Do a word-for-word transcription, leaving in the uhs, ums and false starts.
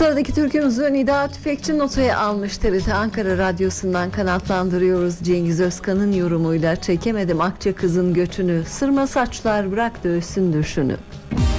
Sıradaki türkümüzü Nida Tüfekçi notaya almış. T R T Ankara Radyosu'ndan kanatlandırıyoruz. Cengiz Özkan'ın yorumuyla Çekemedim Akça Kızın Göçünü, sırma saçlar bırak dövsün döşünü.